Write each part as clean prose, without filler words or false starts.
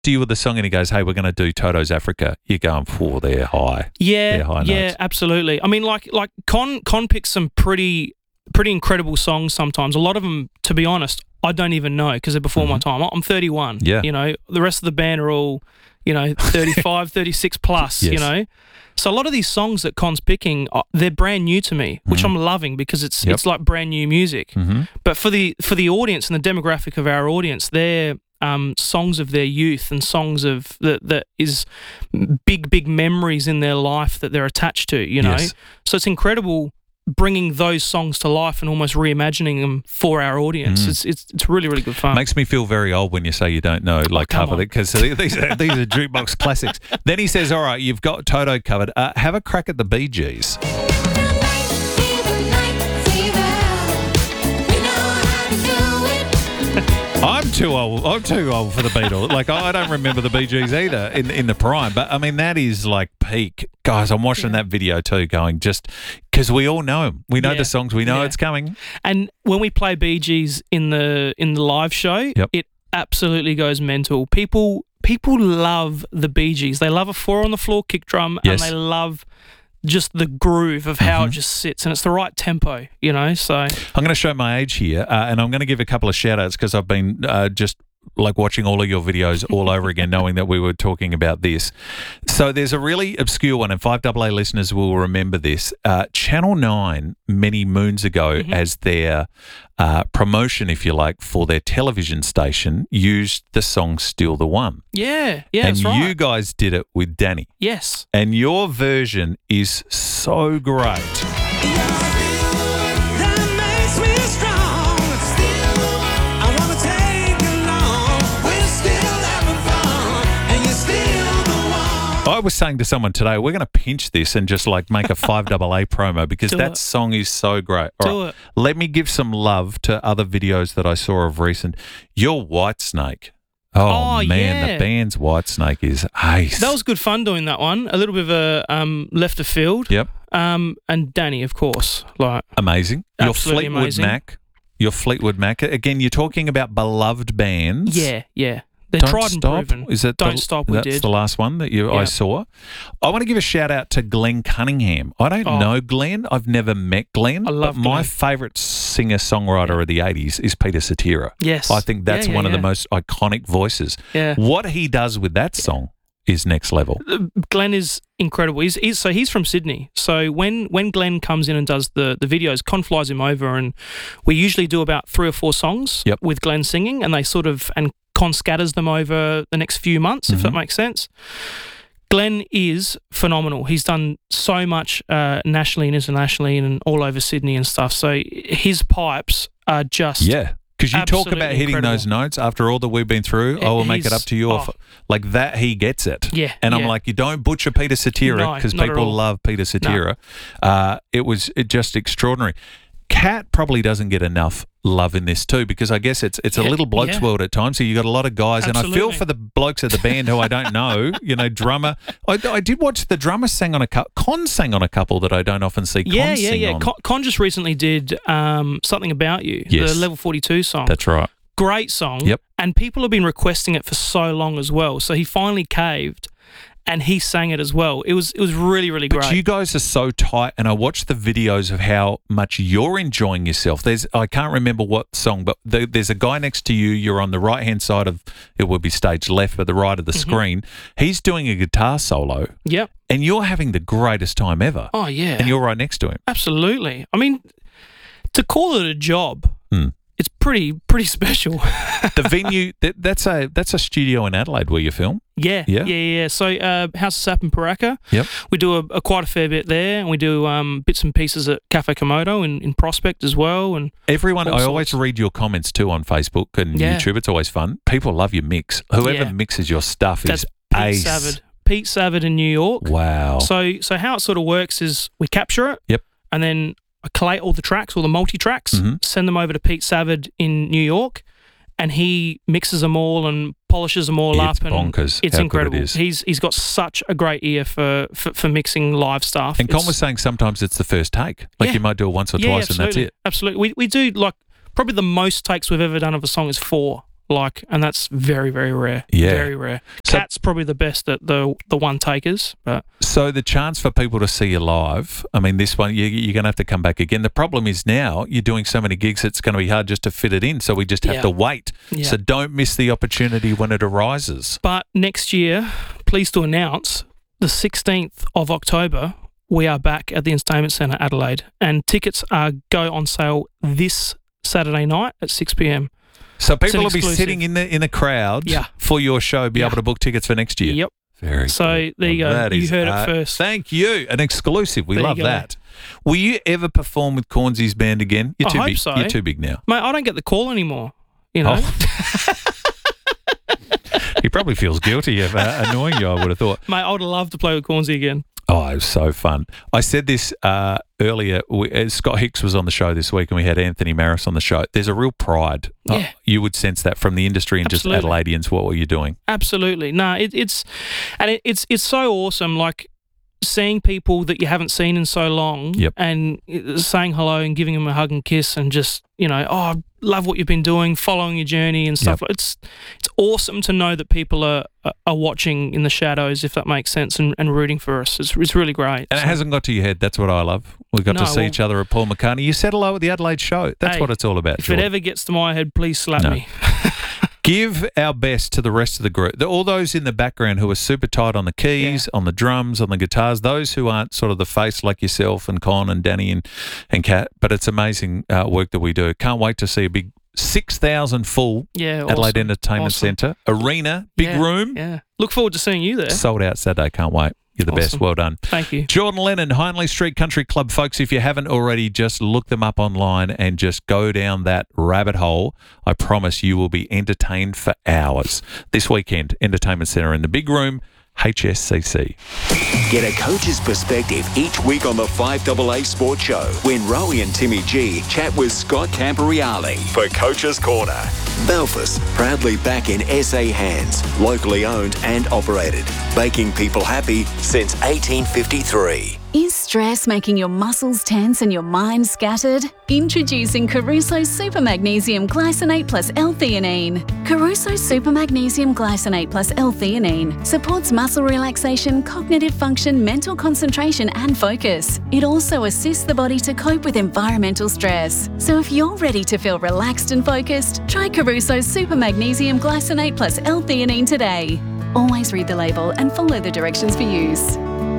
to you with the song and he goes, hey, we're going to do Toto's Africa, you're going, they're high. Yeah, they're high yeah, notes. absolutely. I mean, like Con picks some pretty incredible songs sometimes. A lot of them, to be honest, I don't even know because they're before my time. I'm 31. Yeah. You know, the rest of the band are all, 35, 36 plus, Yes. So a lot of these songs that Con's picking, they're brand new to me, which I'm loving because it's like brand new music. Mm-hmm. But for the audience and the demographic of our audience, they're songs of their youth and songs of that is big memories in their life that they're attached to, Yes. So it's incredible bringing those songs to life and almost reimagining them for our audience. It's really, really good fun. Makes me feel very old when you say you don't know, cover it, because these are jukebox classics. Then he says, all right, you've got Toto covered. Have a crack at the Bee Gees. I'm too old for the Beatles. I don't remember the Bee Gees either in the prime. But, I mean, that is like peak. Guys, I'm watching that video too going just because we all know them. We know the songs. We know it's coming. And when we play Bee Gees in the live show, it absolutely goes mental. People love the Bee Gees. They love a 4-on-the-floor kick drum and they love just the groove of how it just sits, and it's the right tempo, so. I'm going to show my age here, and I'm going to give a couple of shout-outs because I've been just watching all of your videos all over again, knowing that we were talking about this. So there's a really obscure one, and 5AA listeners will remember this. Channel 9, many moons ago, as their promotion, if you like, for their television station, used the song Still the One. Yeah, and that's right. you guys did it with Danny. Yes. And your version is so great. I was saying to someone today, we're going to pinch this and just make a 5AA promo because that song is so great. All right, let me give some love to other videos that I saw of recent. Your Whitesnake. Oh man, the band's Whitesnake is ace. That was good fun doing that one. A little bit of a left of field. Yep. And Danny, of course. Amazing. Absolutely amazing. Your Fleetwood Mac. Again, you're talking about beloved bands. Yeah. They're tried and proven. Is it Don't Stop, we did. That's the last one that I saw. I want to give a shout out to Glenn Cunningham. I don't know Glenn. I've never met Glenn. I love but my favourite singer-songwriter of the 80s is Peter Cetera. Yes. I think that's one of the most iconic voices. Yeah. What he does with that song is next level. Glenn is incredible. He's from Sydney. So when Glenn comes in and does the videos, Con flies him over, and we usually do about 3 or 4 songs with Glenn singing, and Con scatters them over the next few months, if that makes sense. Glenn is phenomenal. He's done so much nationally and internationally and all over Sydney and stuff. So his pipes are just because you talk about hitting those notes after all that we've been through. I will make it up to you. Like that, he gets it. Yeah. And I'm like, you don't butcher Peter Cetera because people love Peter Cetera. No. It was just extraordinary. Cat probably doesn't get enough love in this too because I guess it's a little blokes world at times. So you got a lot of guys, and I feel for the blokes of the band who I don't know. Drummer. I did watch the drummer sang on Con sang on a couple that I don't often see. Con sing on. Con just recently did Something About You, the Level 42 song. That's right. Great song. Yep. And people have been requesting it for so long as well. So he finally caved. And he sang it as well. It was really, really great. But you guys are so tight, and I watched the videos of how much you're enjoying yourself. I can't remember what song, but there's a guy next to you. You're on the right-hand side of, it would be stage left, but the right of the screen. He's doing a guitar solo. Yep. And you're having the greatest time ever. Oh, yeah. And you're right next to him. Absolutely. I mean, to call it a job, it's pretty special. The venue, that's a studio in Adelaide where you film? Yeah. So House of Sap in Paraka. Yep. We do quite a fair bit there, and we do bits and pieces at Cafe Komodo in Prospect as well. And everyone, I always read your comments too on Facebook and YouTube. It's always fun. People love your mix. Whoever mixes your stuff is ace. Pete Savard in New York. Wow. So how it sort of works is we capture it. Yep. And then I collate all the tracks, all the multi-tracks, send them over to Pete Savard in New York, and he mixes them all and polishes them all up. It's bonkers. It's incredible. He's got such a great ear for mixing live stuff. And Con was saying sometimes it's the first take. You might do it once or twice and that's it. Absolutely. We do probably the most takes we've ever done of a song is 4. and that's very, very rare. Yeah. Very rare. So- Cat's probably the best at the one takers, but So the chance for people to see you live, I mean, this one, you're going to have to come back again. The problem is now you're doing so many gigs, it's going to be hard just to fit it in. So we just have to wait. Yeah. So don't miss the opportunity when it arises. But next year, pleased to announce, the 16th of October, we are back at the Entertainment Centre, Adelaide, and tickets go on sale this Saturday night at 6 p.m. So people will be exclusive. sitting in the crowd for your show, be able to book tickets for next year. Yep. Very So good. there you go. That You is, heard it first. Thank you. An exclusive. We There you love go. that. Will you ever perform with Cornsy's band again? You're I too hope big. so. You're too big now. Mate, I don't get the call anymore, you know. Oh. He probably feels guilty of annoying you, I would have thought. Mate, I would love to play with Cornsey again. Oh, it was so fun. I said this earlier. Scott Hicks was on the show this week and we had Anthony Maris on the show. There's a real pride. Yeah. You would sense that from the industry and Absolutely. just Adelaideans. What were you doing? Absolutely. No, it's so awesome, like seeing people that you haven't seen in so long and saying hello and giving them a hug and kiss and just, you know, I love what you've been doing, following your journey and stuff. It's awesome to know that people are watching in the shadows, if that makes sense, and rooting for us. It's really great. And it hasn't got to your head. That's what I love. We got to see each other at Paul McCartney. You said hello at the Adelaide show. That's what it's all about, If Jordan. it ever gets to my head, please slap me. Give our best to the rest of the group. All those in the background who are super tight on the keys, on the drums, on the guitars, those who aren't sort of the face like yourself and Con and Danny and Kat. But it's amazing work that we do. Can't wait to see a big 6,000 full Adelaide Entertainment Centre. Arena, big room. Yeah. Look forward to seeing you there. Sold out Saturday. Can't wait. You're the best. Well done. Thank you. Jordan Lennon, Hindley Street Country Club. Folks, if you haven't already, just look them up online and just go down that rabbit hole. I promise you will be entertained for hours. This weekend, Entertainment Centre in the big room, HSCC. Get a coach's perspective each week on the 5AA Sports Show when Rowie and Timmy G chat with Scott Camporeale for Coach's Corner. Belfast, proudly back in SA hands, locally owned and operated, making people happy since 1853. Is stress making your muscles tense and your mind scattered? Introducing Caruso Super Magnesium Glycinate plus L-theanine. Caruso Super Magnesium Glycinate plus L-theanine supports muscle relaxation, cognitive function, mental concentration and focus. It also assists the body to cope with environmental stress. So if you're ready to feel relaxed and focused, try Caruso Super Magnesium Glycinate plus L-theanine today. Always read the label and follow the directions for use.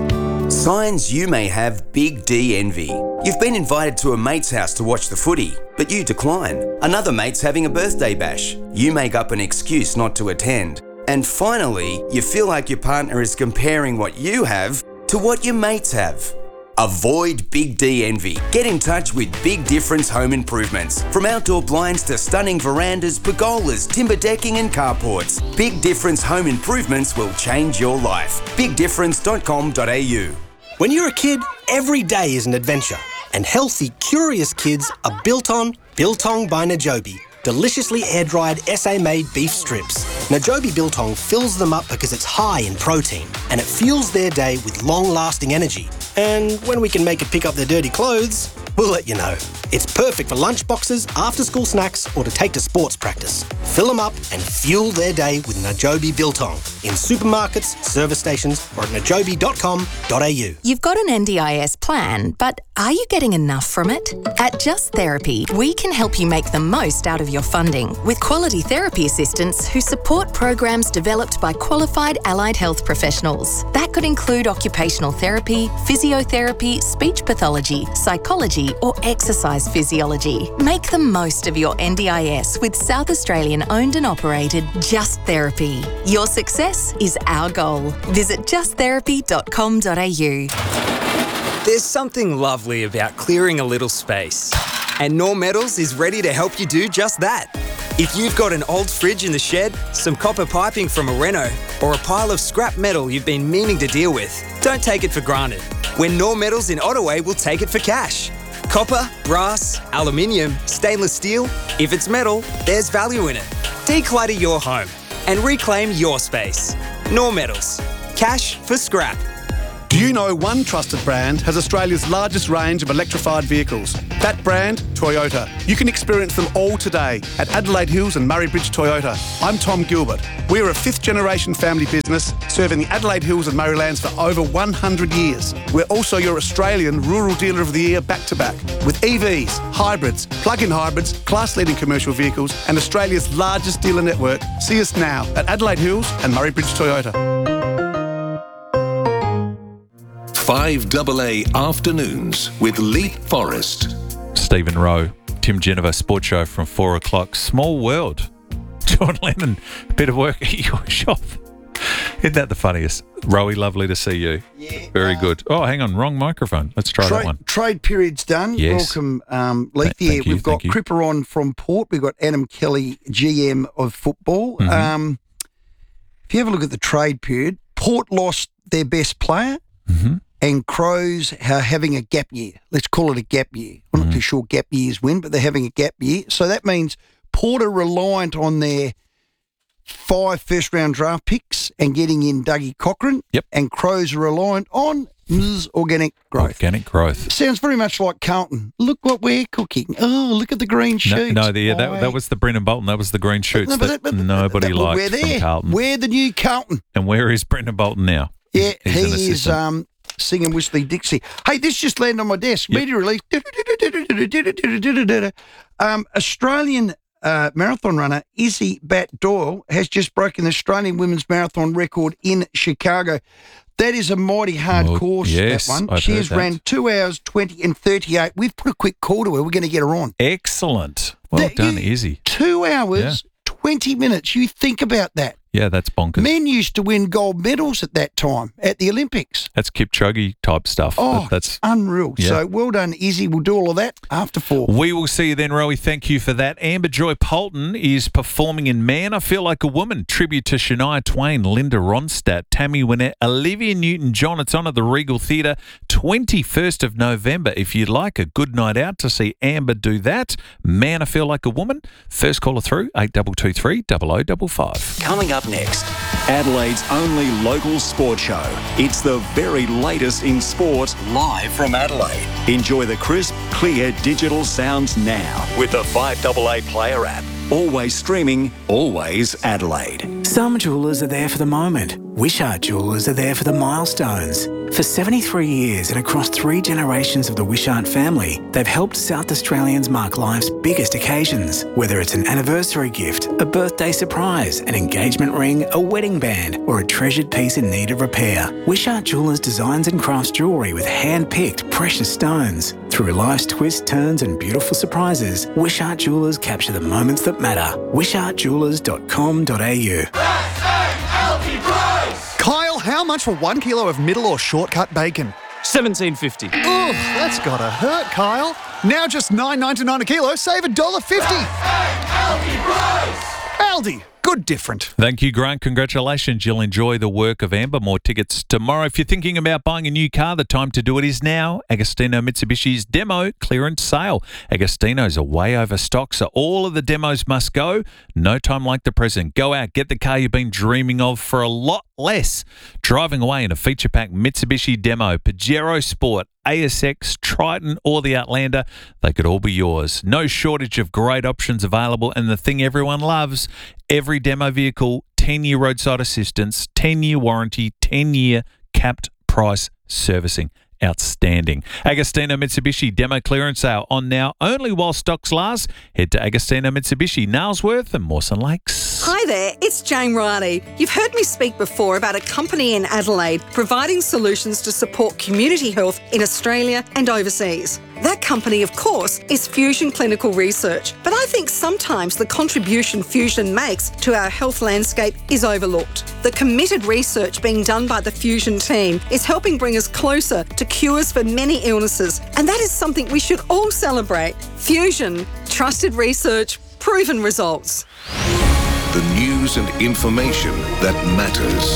Signs you may have Big D envy. You've been invited to a mate's house to watch the footy, but you decline. Another mate's having a birthday bash. You make up an excuse not to attend. And finally, you feel like your partner is comparing what you have to what your mates have. Avoid Big D envy. Get in touch with Big Difference Home Improvements. From outdoor blinds to stunning verandas, pergolas, timber decking and carports, Big Difference Home Improvements will change your life. BigDifference.com.au. When you're a kid, every day is an adventure. And healthy, curious kids are built on Biltong by Najobi. Deliciously air-dried SA-made beef strips. Najobi Biltong fills them up because it's high in protein and it fuels their day with long-lasting energy. And when we can make it pick up their dirty clothes, we'll let you know. It's perfect for lunch boxes, after-school snacks, or to take to sports practice. Fill them up and fuel their day with Najobi Biltong in supermarkets, service stations, or at najobi.com.au. You've got an NDIS plan, but are you getting enough from it? At Just Therapy, we can help you make the most out of your funding with quality therapy assistants who support programs developed by qualified allied health professionals. That could include occupational therapy, physiotherapy, speech pathology, psychology, or exercise physiology. Make the most of your NDIS with South Australian owned and operated Just Therapy. Your success is our goal. Visit justtherapy.com.au. There's something lovely about clearing a little space. And Knorr Metals is ready to help you do just that. If you've got an old fridge in the shed, some copper piping from a reno, or a pile of scrap metal you've been meaning to deal with, don't take it for granted. When Knorr Metals in Ottaway will take it for cash. Copper, brass, aluminium, stainless steel, if it's metal, there's value in it. Declutter your home and reclaim your space. Knorr Metals. Cash for scrap. Do You know one trusted brand has Australia's largest range of electrified vehicles. That brand, Toyota. You can experience them all today at Adelaide Hills and Murray Bridge Toyota. I'm Tom Gilbert. We're a fifth-generation family business serving the Adelaide Hills and Murraylands for over 100 years. We're also your Australian Rural Dealer of the Year back-to-back with EVs, hybrids, plug-in hybrids, class-leading commercial vehicles and Australia's largest dealer network. See us now at Adelaide Hills and Murray Bridge Toyota. 5AA Afternoons with Leap Forest. Stephen Rowe, Tim Geneva, Sports Show from 4 o'clock. Small world. John Lennon, a bit of work at your shop. Isn't that the funniest? Rowie, lovely to see you. Yeah. Very good. Oh, hang on, wrong microphone. Let's try that one. Trade period's done. Yes. Welcome, Leith. We've got Cripper on from Port. We've got Adam Kelly, GM of football. Mm-hmm. If you have a look at the trade period, Port lost their best player. Mm-hmm. And Crows are having a gap year. Let's call it a gap year. I'm not too sure gap years win, but they're having a gap year. So that means Port are reliant on their 5 first-round draft picks and getting in Dougie Cochran. Yep. And Crows are reliant on organic growth. Organic growth. Sounds very much like Carlton. Look what we're cooking. Oh, look at the green shoots. That was the Brendan Bolton. That was the green shoots that nobody liked from Carlton. We're the new Carlton. And where is Brendan Bolton now? Yeah, he is singing Whistly Dixie. Hey, this just landed on my desk. Yep. Media release. Australian marathon runner Izzy Bat Doyle has just broken the Australian women's marathon record in Chicago. That is a mighty hard course, yes, that one. I've She heard has that. ran 2 hours, 20 and 38. We've put a quick call to her. We're going to get her on. Excellent. Well done, Izzy. 2 hours, 20 minutes. You think about that. Yeah, that's bonkers. Men used to win gold medals at that time at the Olympics. That's Kipchoge type stuff. Oh, that's unreal. Yeah. So well done, Izzy. We'll do all of that after 4. We will see you then, Rowie. Thank you for that. Amber Joy Polton is performing in Man, I Feel Like a Woman. Tribute to Shania Twain, Linda Ronstadt, Tammy Wynette, Olivia Newton-John. It's on at the Regal Theatre, 21st of November. If you'd like a good night out to see Amber do that, Man, I Feel Like a Woman. First caller through, 8223 0055. Coming up next, Adelaide's only local sports show. It's the very latest in sport, live from Adelaide. Enjoy the crisp, clear digital sounds now with the 5AA Player app. Always streaming, always Adelaide. Some jewellers are there for the moment. Wishart Jewellers are there for the milestones. For 73 years and across 3 generations of the Wishart family, they've helped South Australians mark life's biggest occasions. Whether it's an anniversary gift, a birthday surprise, an engagement ring, a wedding band, or a treasured piece in need of repair, Wishart Jewellers designs and crafts jewellery with hand-picked precious stones. Through life's twists, turns and beautiful surprises, Wishart Jewellers capture the moments that matter. wishartjewellers.com.au. Kyle, how much for 1 kilo of middle or shortcut bacon? $17.50. Oof, that's gotta hurt, Kyle. Now just $9.99 a kilo, save $1.50. Aldi, good different. Thank you, Grant. Congratulations. You'll enjoy the work of Amber. More tickets tomorrow. If you're thinking about buying a new car, the time to do it is now. Agostino Mitsubishi's demo clearance sale. Agostino's are way overstocked, so all of the demos must go. No time like the present. Go out, get the car you've been dreaming of for a lot less. Driving away in a feature-packed Mitsubishi demo, Pajero Sport, ASX, Triton or the Outlander, they could all be yours. No shortage of great options available, and the thing everyone loves, every demo vehicle, 10-year roadside assistance, 10-year warranty, 10-year capped price servicing. Outstanding. Agostino Mitsubishi demo clearance sale on now only while stocks last. Head to Agostino Mitsubishi, Nailsworth and Mawson Lakes. Hi there, it's Jane Riley. You've heard me speak before about a company in Adelaide providing solutions to support community health in Australia and overseas. That company, of course, is Fusion Clinical Research. But I think sometimes the contribution Fusion makes to our health landscape is overlooked. The committed research being done by the Fusion team is helping bring us closer to cures for many illnesses, and that is something we should all celebrate. Fusion, trusted research, proven results. The news and information that matters.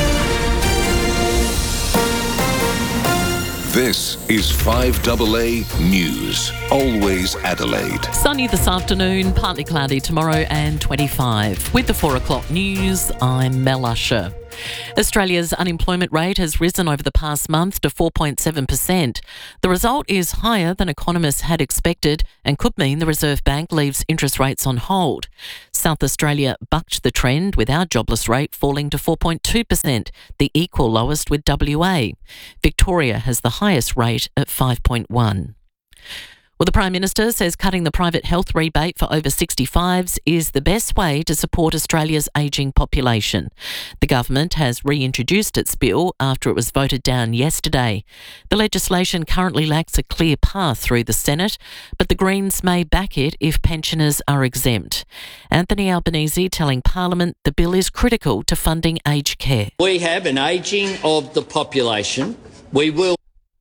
This is 5AA News. Always Adelaide. Sunny this afternoon, partly cloudy tomorrow and 25. With the 4 o'clock news, I'm Mel Usher. Australia's unemployment rate has risen over the past month to 4.7%. The result is higher than economists had expected and could mean the Reserve Bank leaves interest rates on hold. South Australia bucked the trend with our jobless rate falling to 4.2%, the equal lowest with WA. Victoria has the highest rate at 5.1%. Well, the Prime Minister says cutting the private health rebate for over 65s is the best way to support Australia's ageing population. The government has reintroduced its bill after it was voted down yesterday. The legislation currently lacks a clear path through the Senate, but the Greens may back it if pensioners are exempt. Anthony Albanese telling Parliament the bill is critical to funding aged care. We have an ageing of the population. We will.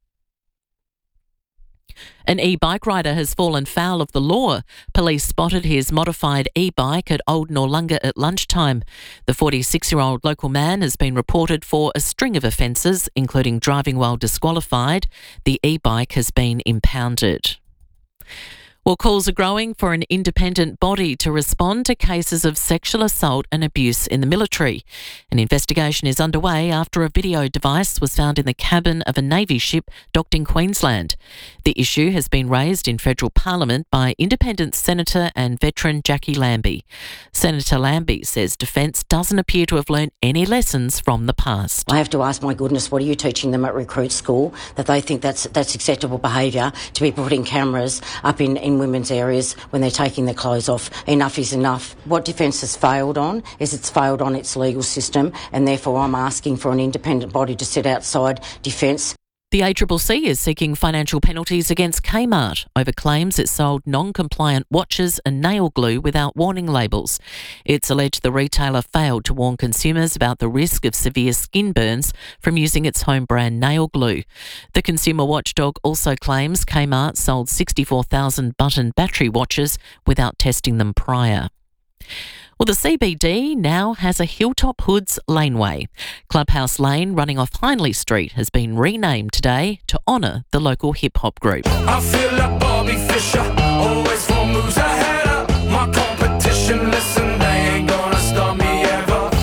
An e-bike rider has fallen foul of the law. Police spotted his modified e-bike at Old Noarlunga at lunchtime. The 46-year-old local man has been reported for a string of offences, including driving while disqualified. The e-bike has been impounded. Well, calls are growing for an independent body to respond to cases of sexual assault and abuse in the military. An investigation is underway after a video device was found in the cabin of a Navy ship docked in Queensland. The issue has been raised in federal parliament by independent Senator and veteran Jackie Lambie. Senator Lambie says Defence doesn't appear to have learned any lessons from the past. I have to ask, my goodness, what are you teaching them at recruit school that they think that's acceptable behaviour to be putting cameras up in women's areas when they're taking their clothes off? Enough is enough. What Defence has failed on is it's failed on its legal system, and therefore I'm asking for an independent body to sit outside Defence. The ACCC is seeking financial penalties against Kmart over claims it sold non-compliant watches and nail glue without warning labels. It's alleged the retailer failed to warn consumers about the risk of severe skin burns from using its home brand nail glue. The consumer watchdog also claims Kmart sold 64,000 button battery watches without testing them prior. Well, the CBD now has a Hilltop Hoods laneway. Clubhouse Lane, running off Hindley Street, has been renamed today to honour the local hip-hop group. I feel like Bobby Fischer, always 4 moves ahead of my competition. Listen, they ain't gonna stop me ever.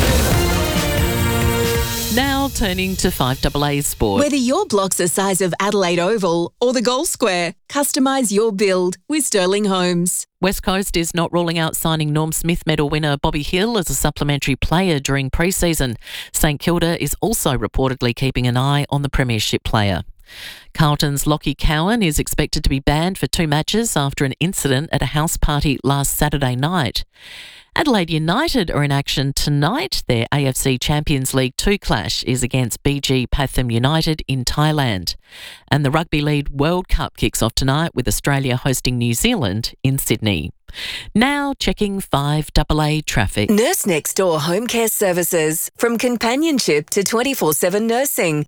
Now turning to 5AA Sport. Whether your block's the size of Adelaide Oval or the Gold Square, customise your build with Sterling Homes. West Coast is not ruling out signing Norm Smith medal winner Bobby Hill as a supplementary player during pre-season. St Kilda is also reportedly keeping an eye on the premiership player. Carlton's Lockie Cowan is expected to be banned for 2 matches after an incident at a house party last Saturday night. Adelaide United are in action tonight. Their AFC Champions League 2 clash is against BG Pathum United in Thailand. And the Rugby League World Cup kicks off tonight with Australia hosting New Zealand in Sydney. Now checking 5AA traffic. Nurse Next Door Home Care Services. From companionship to 24/7 nursing.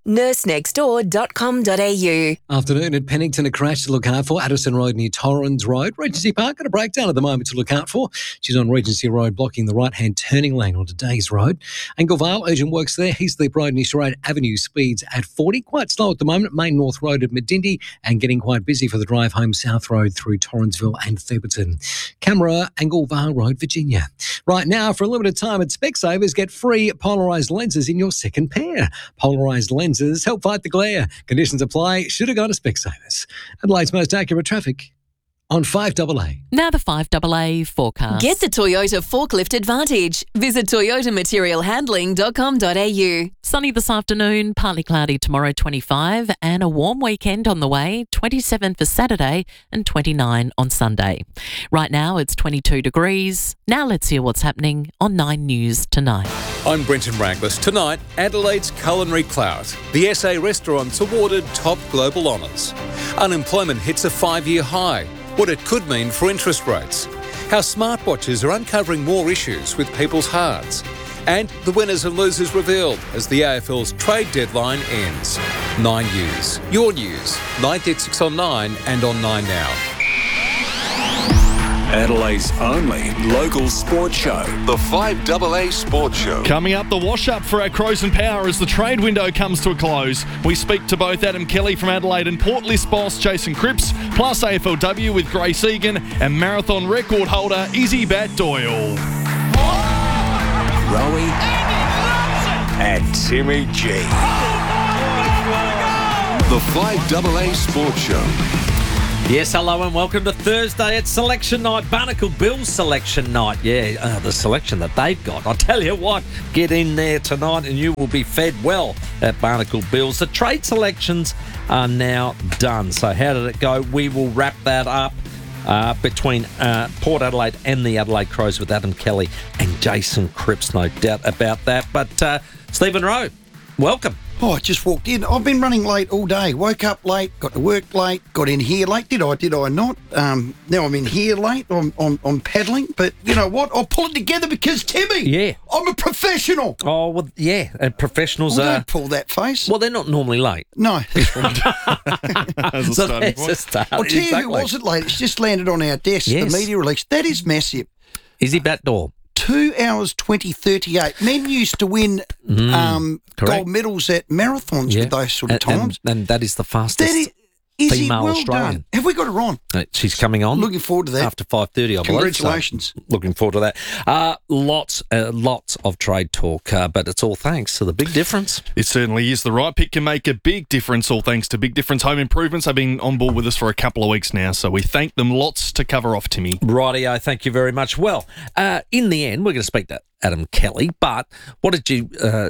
nursenextdoor.com.au. Afternoon at Pennington, a crash to look out for. Addison Road near Torrens Road. Regency Park got a breakdown at the moment to look out for. She's on Regency Road blocking the right-hand turning lane onto Days Road. Anglevale, urgent works there. Heathleap Road near Sherrard Avenue, speeds at 40. Quite slow at the moment. Main North Road at Medindi and getting quite busy for the drive home South Road through Torrensville and Theberton. Camera, Anglevale Road, Virginia. Right now, for a limited time at Specsavers, get free polarised lenses in your second pair. Polarised lenses help fight the glare. Conditions apply. Should have gone to Specsavers. Adelaide's most accurate traffic on 5AA. Now the 5AA forecast. Get the Toyota Forklift Advantage. Visit toyotamaterialhandling.com.au. Sunny this afternoon, partly cloudy tomorrow 25 and a warm weekend on the way, 27 for Saturday and 29 on Sunday. Right now it's 22 degrees. Now let's hear what's happening on 9 News tonight. I'm Brenton Raglis. Tonight, Adelaide's Culinary Clout. The SA restaurants awarded top global honours. Unemployment hits a 5-year high. What it could mean for interest rates. How smartwatches are uncovering more issues with people's hearts. And the winners and losers revealed as the AFL's trade deadline ends. 9 News. Your news. 9:36 on 9 and on 9 Now. Adelaide's only local sports show, the 5AA Sports Show. Coming up, the wash-up for our Crows and Power as the trade window comes to a close. We speak to both Adam Kelly from Adelaide and Port List boss Jason Cripps, plus AFLW with Grace Egan and marathon record holder Izzy Bat Doyle. Rowie and Timmy G. The 5AA Sports Show. Yes, hello and welcome to Thursday. It's selection night, Barnacle Bills selection night. Yeah, the selection that they've got. I'll tell you what, get in there tonight and you will be fed well at Barnacle Bills. The trade selections are now done. So how did it go? We will wrap that up between Port Adelaide and the Adelaide Crows with Adam Kelly and Jason Cripps, no doubt about that. But Stephen Rowe, welcome. Oh, I just walked in. I've been running late all day. Woke up late, got to work late, got in here late. Did I not? Now I'm in here late. I'm paddling. But you know what? I'll pull it together because, Timmy, yeah, I'm a professional. Oh, well, yeah. And professionals well, don't pull that face. Well, they're not normally late. No, that's right. As a So starting there's point. a start. I'll tell you who Exactly. wasn't late. It's just landed on our desk, Yes. the media release. That is massive. Izzy Batdor. 2 hours 20:38. Men used to win correct. gold medals at marathons with those sort of times. And that is the fastest That is female well Australian. done. Have we got her on? She's coming on. Looking forward to that. After 5:30, I believe. Congratulations. So looking forward to that. Lots of trade talk, but it's all thanks to the Big Difference. It certainly is. The right pick can make a big difference, all thanks to Big Difference Home Improvements. They've been on board with us for a couple of weeks now, so we thank them. Lots to cover off, Timmy. Rightio, thank you very much. Well, in the end, we're going to speak to Adam Kelly, but what did you...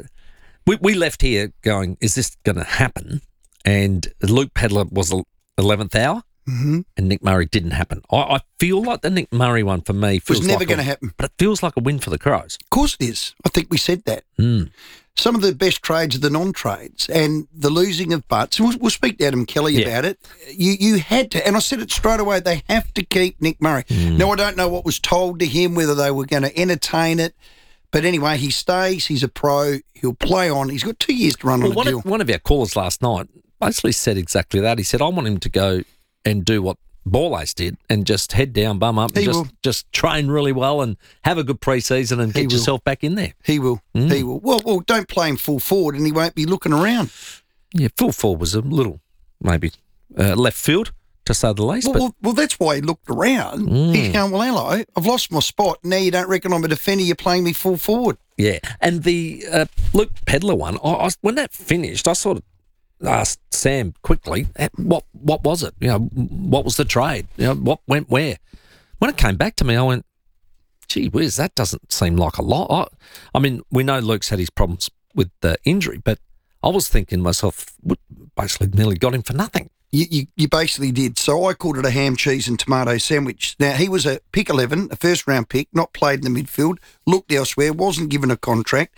we left here going, is this going to happen? And Luke Pedler was 11th hour, and Nick Murray didn't happen. I feel like the Nick Murray one for me feels was never like going to happen. But it feels like a win for the Crows. Of course it is. I think we said that. Some of the best trades are the non-trades, and the losing of Butts. We'll speak to Adam Kelly about it. You had to, and I said it straight away, they have to keep Nick Murray. Now, I don't know what was told to him, whether they were going to entertain it. But anyway, he stays. He's a pro. He'll play on. He's got 2 years to run on the deal. One of our callers last night basically said exactly that. He said, I want him to go and do what Borlase did and just head down, bum up, and just train really well and have a good pre-season and get yourself back in there. He will. He will. Well, don't play him full forward and he won't be looking around. Yeah, full forward was a little, maybe, left field, to say the least. Well, that's why he looked around. He's going, well, hello, I've lost my spot. Now you don't reckon I'm a defender, you're playing me full forward. Yeah, and the Luke Pedler one, when that finished, I sort of asked Sam quickly, what was it? You know, what was the trade? You know, what went where? When it came back to me, I went, gee whiz, that doesn't seem like a lot. I mean, we know Luke's had his problems with the injury, but I was thinking to myself, we basically nearly got him for nothing. You basically did. So I called it a ham, cheese and tomato sandwich. Now, he was a pick 11, a first-round pick, not played in the midfield, looked elsewhere, wasn't given a contract.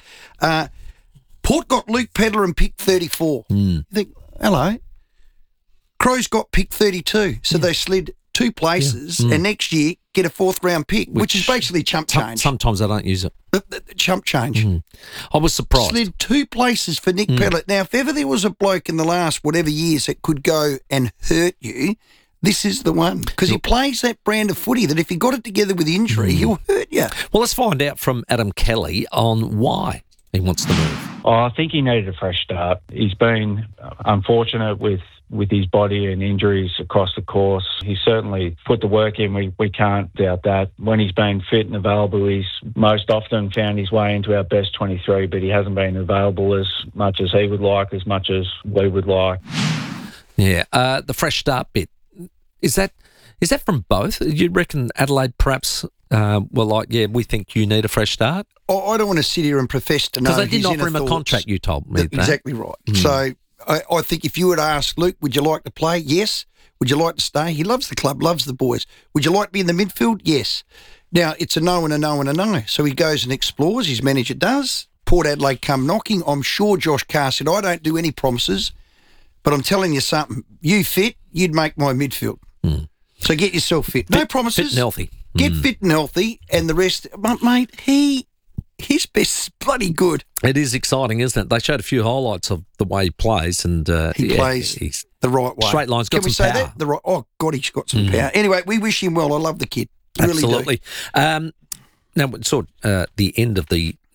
Port got Luke Pedler and pick 34. You think, hello. Crows got pick 32, so they slid 2 places and next year get a 4th-round pick, which is basically chump change. Sometimes I don't use it. Chump change. I was surprised. Slid 2 places for Nick Pedler. Now, if ever there was a bloke in the last whatever years that could go and hurt you, this is the one. Because he plays that brand of footy that if he got it together with injury, he'll hurt you. Well, let's find out from Adam Kelly on why he wants to move. Oh, I think he needed a fresh start. He's been unfortunate with his body and injuries across the course. He's certainly put the work in. We can't doubt that. When he's been fit and available, he's most often found his way into our best 23, but he hasn't been available as much as he would like, as much as we would like. Yeah, the fresh start bit, is that from both? You reckon Adelaide perhaps were like, yeah, we think you need a fresh start? I don't want to sit here and profess to know. Because they didn't his offer him inner a thoughts. contract, you told me. Exactly right. So I think if you were to ask Luke, would you like to play? Yes. Would you like to stay? He loves the club, loves the boys. Would you like to be in the midfield? Yes. Now, it's a no and a no and a no. So he goes and explores. His manager does. Port Adelaide come knocking. I'm sure Josh Carr said, I don't do any promises, but I'm telling you something. You fit, you'd make my midfield. So get yourself fit. No promises. Fit and healthy. Get fit and healthy, and the rest. But, mate, his best is bloody good. It is exciting, isn't it? They showed a few highlights of the way he plays, and he plays he's the right way. Straight lines, got Can we some say power. that? The right. Oh God, he's got some power. Anyway, we wish him well. I love the kid. Really Absolutely. do. Now, we saw the end of the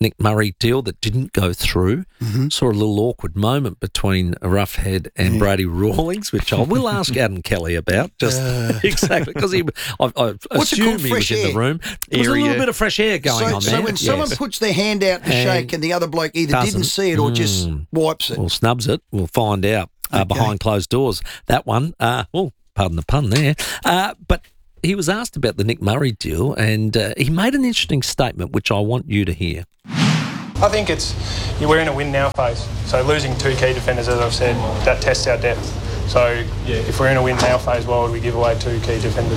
Nick Murray deal that didn't go through. Mm-hmm. Saw a little awkward moment between Roughhead and Brady Rawlings, which I will ask Adam Kelly about. Just exactly because I assume he was in the room. There was a little bit of fresh air going on there. So when someone puts their hand out to shake and the other bloke either didn't see it or just wipes it, or snubs it, we'll find out behind closed doors. That one, pardon the pun there, but. He was asked about the Nick Murray deal, and he made an interesting statement, which I want you to hear. I think we're in a win-now phase. So losing 2 key defenders, as I've said, that tests our depth. So if we're in a win-now phase, why would we give away 2 key defenders?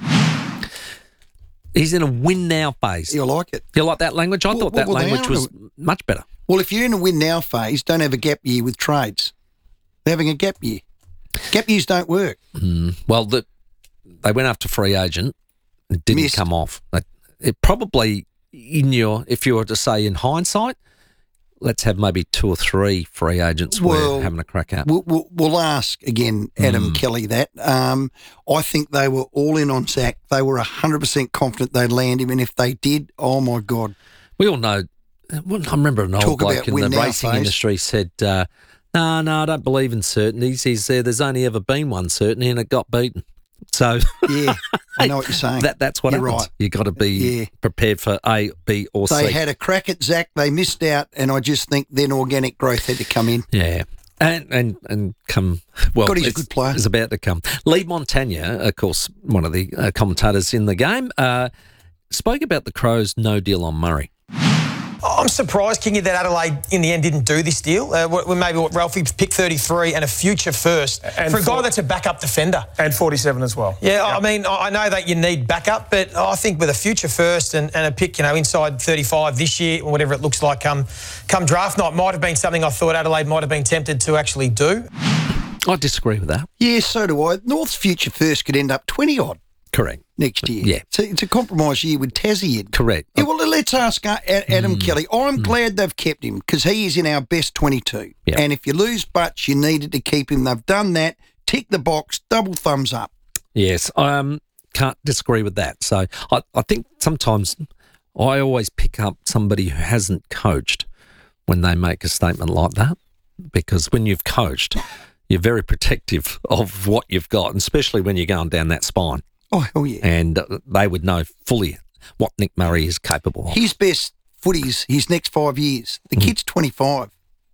He's in a win-now phase. You like it? You like that language? I thought that language was much better. Well, if you're in a win-now phase, don't have a gap year with trades. They're having a gap year. Gap years don't work. Well, they went after free agent. It didn't come off. It probably, if you were to say in hindsight, let's have maybe 2 or 3 free agents we're having a crack at. We'll ask again Adam Kelly that. I think they were all in on Zach. They were 100% confident they'd land him, and if they did, oh my God. We all know, I remember an old bloke in the racing industry said, no, I don't believe in certainties. He said there's only ever been one certainty and it got beaten. So yeah, I know what you're saying. That's what happens. Right. You got to be prepared for A, B, or C. They had a crack at Zach. They missed out, and I just think then organic growth had to come in. Yeah, and come. Well, God, he's a good player. It's about to come. Lee Montagna, of course, one of the commentators in the game, spoke about the Crows' no deal on Murray. I'm surprised, Kingy, that Adelaide in the end didn't do this deal. Maybe what Ralphie picked 33 and a future first and for a guy that's a backup defender. And 47 as well. Yeah, I mean, I know that you need backup, but I think with a future first and a pick, inside 35 this year, or whatever it looks like come draft night, might have been something I thought Adelaide might have been tempted to actually do. I disagree with that. Yeah, so do I. North's future first could end up 20-odd. Correct. Next year. Yeah. It's a compromise year with Tassie in. Correct. Yeah, well, let's ask Adam Kelly. I'm glad they've kept him because he is in our best 22. Yep. And if you lose Butch, you needed to keep him. They've done that. Tick the box. Double thumbs up. Yes. Can't disagree with that. So I think sometimes I always pick up somebody who hasn't coached when they make a statement like that, because when you've coached, you're very protective of what you've got, and especially when you're going down that spine. Oh, hell yeah. And they would know fully what Nick Murray is capable of. His best footy's his next 5 years. The kid's 25.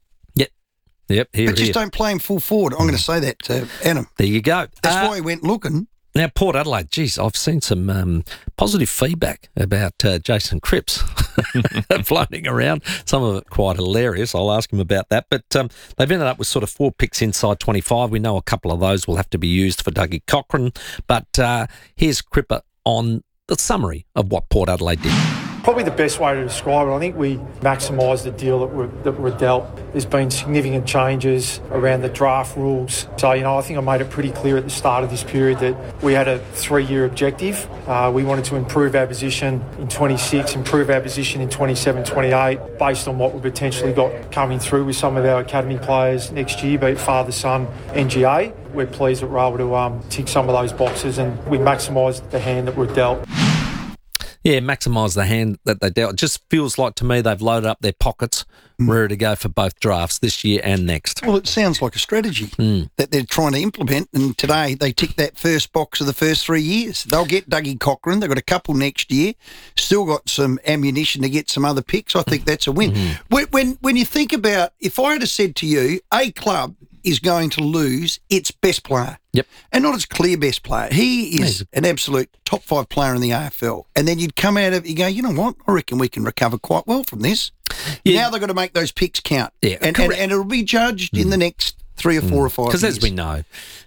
Yep. But just don't play him full forward. I'm going to say that to Adam. There you go. That's why he went looking. Now, Port Adelaide, geez, I've seen some positive feedback about Jason Cripps floating around. Some of it quite hilarious. I'll ask him about that. But they've ended up with sort of 4 picks inside 25. We know a couple of those will have to be used for Dougie Cochrane. But here's Cripper on the summary of what Port Adelaide did. Probably the best way to describe it, I think we maximised the deal that were dealt. There's been significant changes around the draft rules. So, I think I made it pretty clear at the start of this period that we had a 3-year objective. We wanted to improve our position in 26, improve our position in 27, 28, based on what we potentially got coming through with some of our academy players next year, be it father, son, NGA. We're pleased that we're able to tick some of those boxes, and we maximised the hand that we're dealt. Yeah, maximise the hand that they dealt. It just feels like to me they've loaded up their pockets, ready to go for both drafts this year and next. Well, it sounds like a strategy that they're trying to implement, and today they tick that first box of the first 3 years. They'll get Dougie Cochrane. They've got a couple next year. Still got some ammunition to get some other picks. I think that's a win. When you think about, if I had said to you, a club is going to lose its best player. Yep. And not its clear best player. He is an absolute top 5 player in the AFL. And then you'd come out of it, you go, you know what? I reckon we can recover quite well from this. Yeah. Now they've got to make those picks count. Yeah, and it'll be judged in the next 3 or 4 or 5 years. Because as we know,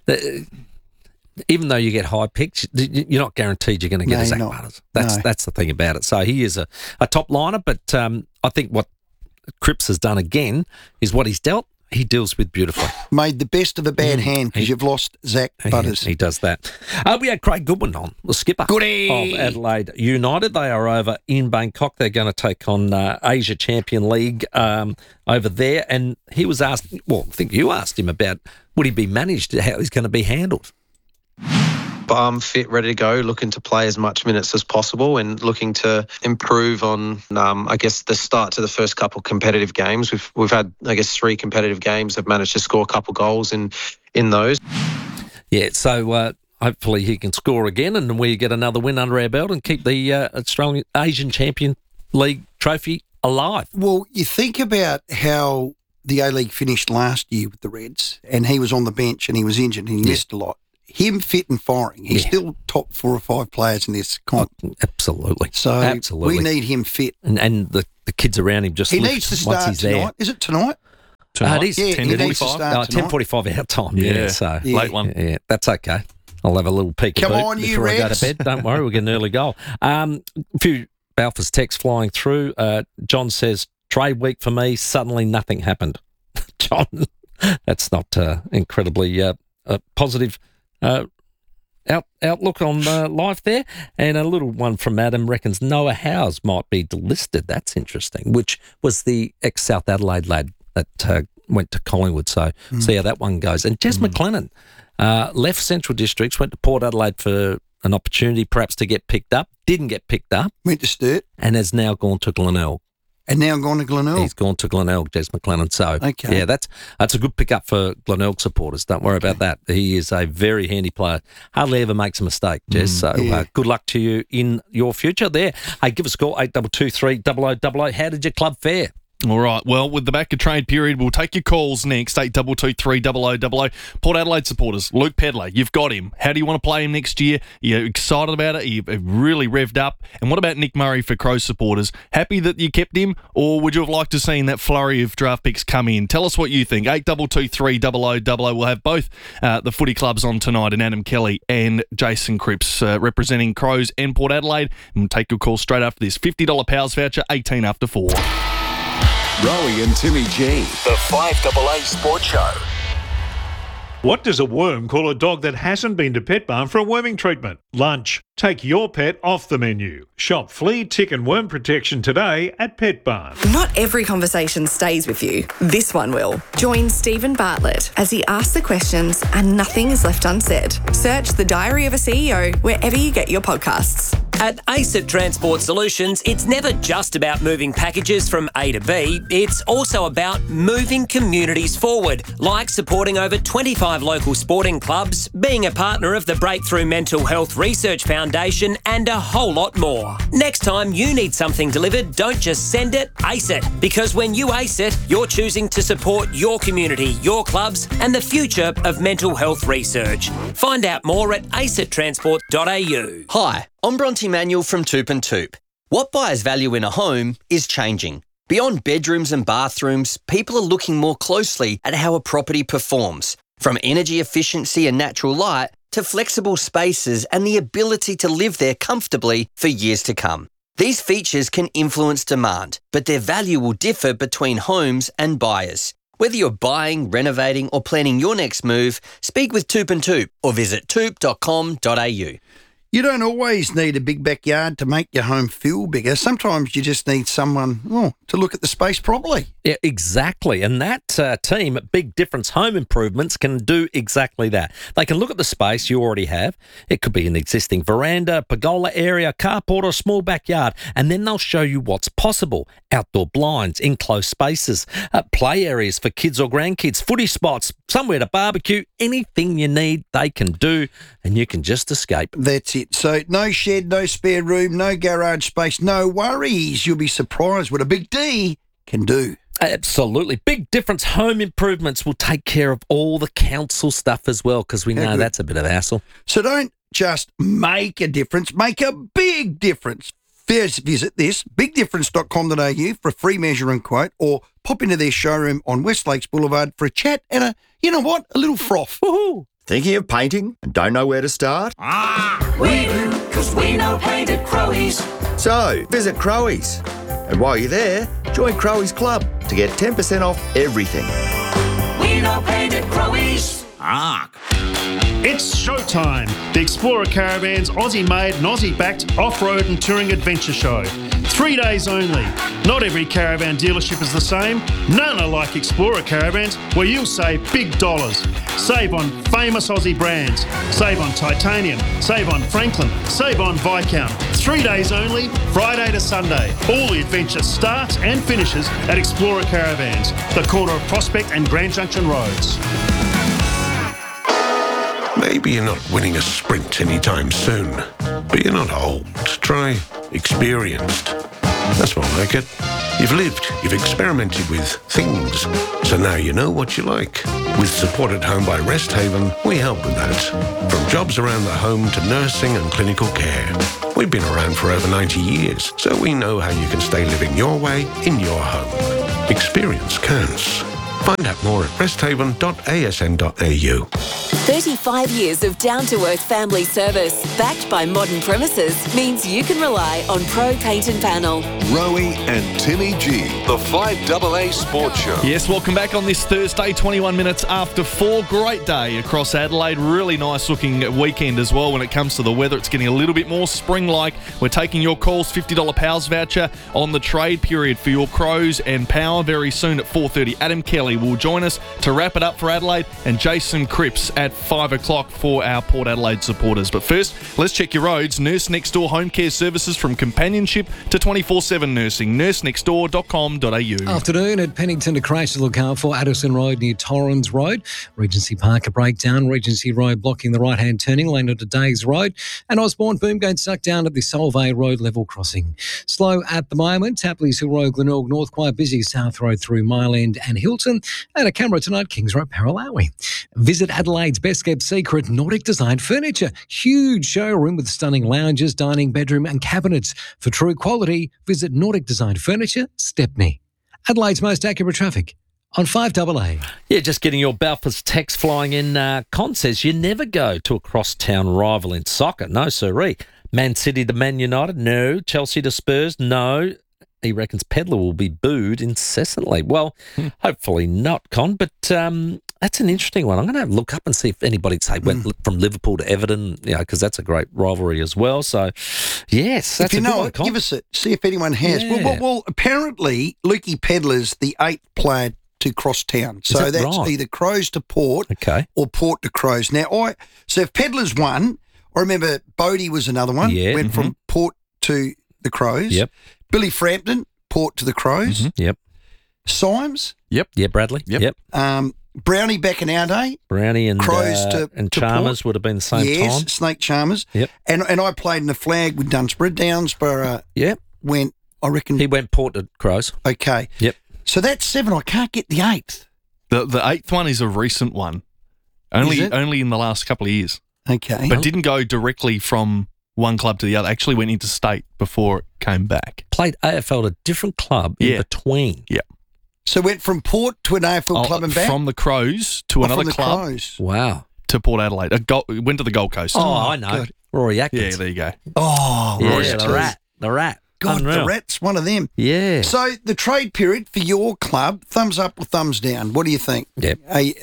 even though you get high picks, you're not guaranteed you're going to get a Zach Butters. That's the thing about it. So he is a top liner, but I think what Cripps has done again is what he's dealt. He deals with beautifully. Made the best of a bad hand because you've lost Zach Butters. He does that. We had Craig Goodwin on, the skipper of Adelaide United. They are over in Bangkok. They're going to take on Asia Champion League over there. And he was asked, well, I think you asked him about would he be managed, how he's going to be handled. But I'm fit, ready to go, looking to play as much minutes as possible and looking to improve on, I guess, the start to the first couple competitive games. We've had, I guess, 3 competitive games. I've managed to score a couple goals in those. Yeah, so hopefully he can score again and we get another win under our belt and keep the Australian Asian Champion League trophy alive. Well, you think about how the A-League finished last year with the Reds, and he was on the bench and he was injured and he missed a lot. Him fit and firing. He's still top 4 or 5 players in this comp. Absolutely. So absolutely. We need him fit. And the kids around him just he lift needs to once start he's tonight. there. Is it tonight? It is. Yeah, 10:45. 10:45 our time. Yeah, so late one. Yeah, that's okay. I'll have a little peek Come on, you before I go Reds. to bed. Don't worry, we'll get an early goal. A few Balfour's texts flying through. John says, trade week for me, suddenly nothing happened. John, that's not incredibly positive outlook on life there. And a little one from Adam reckons Noah Howes might be delisted. That's interesting, which was the ex-South Adelaide lad that went to Collingwood. So see how that one goes. And Jez McLennan left Central Districts, went to Port Adelaide for an opportunity perhaps to get picked up, didn't get picked up. Went to Sturt. And has now gone to Glenelg. And now gone to Glenelg. He's gone to Glenelg, Jez McLennan. So, okay. Yeah, that's a good pickup for Glenelg supporters. Don't worry about that. He is a very handy player. Hardly ever makes a mistake, Jez. So, good luck to you in your future there. Hey, give us a call, 8223 0000. How did your club fare? All right. Well, with the back of trade period, we'll take your calls next, 8223 0000. Port Adelaide supporters, Luke Pedler, you've got him. How do you want to play him next year? You're excited about it? You're really revved up? And what about Nick Murray for Crows supporters? Happy that you kept him, or would you have liked to seen that flurry of draft picks come in? Tell us what you think, 8223 0000. We'll have both the footy clubs on tonight, and Adam Kelly and Jason Cripps representing Crows and Port Adelaide. And we'll take your call straight after this. $50 Powers voucher, 18 after 4. Rowie and Timmy G, the 5AA Sports Show. What does a worm call a dog that hasn't been to Pet Barn for a worming treatment? Lunch. Take your pet off the menu. Shop flea, tick and worm protection today at Pet Barn. Not every conversation stays with you. This one will. Join Stephen Bartlett as he asks the questions and nothing is left unsaid. Search The Diary of a CEO wherever you get your podcasts. At ACET Transport Solutions, it's never just about moving packages from A to B. It's also about moving communities forward, like supporting over 25 local sporting clubs, being a partner of the Breakthrough Mental Health Research Foundation, and a whole lot more. Next time you need something delivered, don't just send it, ace it. Because when you ace it, you're choosing to support your community, your clubs, and the future of mental health research. Find out more at acettransport.au. Hi, I'm Bronte Manuel from Toop and Toop. What buyers value in a home is changing. Beyond bedrooms and bathrooms, people are looking more closely at how a property performs. From energy efficiency and natural light to flexible spaces and the ability to live there comfortably for years to come. These features can influence demand, but their value will differ between homes and buyers. Whether you're buying, renovating or planning your next move, speak with Toop and Toop or visit toop.com.au. You don't always need a big backyard to make your home feel bigger. Sometimes you just need someone to look at the space properly. Yeah, exactly. And that team at Big Difference Home Improvements can do exactly that. They can look at the space you already have. It could be an existing veranda, pergola area, carport or small backyard. And then they'll show you what's possible. Outdoor blinds, enclosed spaces, play areas for kids or grandkids, footy spots, somewhere to barbecue. Anything you need, they can do. And you can just escape. That's it. So no shed, no spare room, no garage space, no worries. You'll be surprised what a Big D can do. Absolutely. Big Difference Home Improvements will take care of all the council stuff as well, because we know that's a bit of hassle. So don't just make a difference, make a big difference. First, visit this, bigdifference.com.au for a free measure and quote, or pop into their showroom on West Lakes Boulevard for a chat and a little froth. Woohoo! Thinking of painting and don't know where to start? We do, because we know paint at Crowies. So, visit Crowies. And while you're there, join Crowies Club to get 10% off everything. We know paint at Crowies. Mark. It's showtime. The Explorer Caravan's Aussie-made and Aussie-backed off-road and touring adventure show. 3 days only. Not every caravan dealership is the same. None are like Explorer Caravans, where you'll save big dollars. Save on famous Aussie brands. Save on Titanium. Save on Franklin. Save on Viscount. 3 days only, Friday to Sunday. All the adventure starts and finishes at Explorer Caravans, the corner of Prospect and Grand Junction Roads. Maybe you're not winning a sprint anytime soon, but you're not old. Try experienced. That's more like it. You've lived, you've experimented with things, so now you know what you like. With Support at Home by Rest Haven, we help with that. From jobs around the home to nursing and clinical care. We've been around for over 90 years, so we know how you can stay living your way in your home. Experience counts. Find out more at resthaven.asn.au. 35 years of down-to-earth family service, backed by modern premises, means you can rely on Pro Paint and Panel. Rowie and Timmy G, the 5AA Sports Show. Yes, welcome back on this Thursday, 21 minutes after 4. Great day across Adelaide. Really nice looking weekend as well when it comes to the weather. It's getting a little bit more spring-like. We're taking your calls, $50 Powers voucher on the trade period for your Crows and Power very soon at 4:30. Adam Kelly will join us to wrap it up for Adelaide, and Jason Cripps at 5 o'clock for our Port Adelaide supporters. But first, let's check your roads. Nurse Next Door home care services, from companionship to 24/7 nursing. nursenextdoor.com.au. Afternoon at Pennington to crash to look out for Addison Road near Torrens Road. Regency Park a breakdown. Regency Road blocking the right-hand turning lane onto Days Road. And Osborne Boomgate stuck down at the Solvay Road level crossing. Slow at the moment. Tapley's Hill Road, Glenelg North, quite busy. South Road through Mile End and Hilton. And a camera tonight, Kings Road, Paralawi. Visit Adelaide's best-kept secret, Nordic Design Furniture. Huge showroom with stunning lounges, dining, bedroom and cabinets. For true quality, visit Nordic Design Furniture, Stepney. Adelaide's most accurate traffic on 5AA. Yeah, just getting your Balfour's text flying in. Con says you never go to a crosstown rival in soccer. No, sirree. Man City to Man United? No. Chelsea to Spurs? No. He reckons Pedler will be booed incessantly. Well, hopefully not, Con, but that's an interesting one. I'm going to look up and see if anybody, say, went from Liverpool to Everton, because that's a great rivalry as well. So, yes, that's if you a know good one, it, Con. give us it. See if anyone has. Yeah. Well, apparently, Lukey Pedler's the 8th player to cross town. So that that's right? either Crows to Port or Port to Crows. Now, so if Pedler's one, I remember Bodie was another one. Yeah. Went from Port to the Crows. Yep. Billy Frampton, Port to the Crows. Yep. Symes. Yep. Yeah, Bradley. Yep. Brownie back in our day. Brownie and Crows and to Chalmers Port. would have been the same yes, time. Snake Chalmers. Yep. And I played in the flag with Dunsborough. Downsborough went, I reckon. He went Port to Crows. Okay. Yep. So that's 7. I can't get the 8th. The 8th one is a recent one. Only in the last couple of years. Okay. But didn't go directly from one club to the other. Actually went into state before it came back. Played AFL at a different club in between. Yeah. So went from Port to an AFL club and back? From the Crows to another from the club. Crows. Wow. To Port Adelaide. Went to the Gold Coast. Oh, I know. God. Rory Atkins. Yeah, there you go. Oh, yeah, Rory the rat. The rat. God, Unreal. the Rat's one of them. Yeah. So the trade period for your club, thumbs up or thumbs down? What do you think? Yep.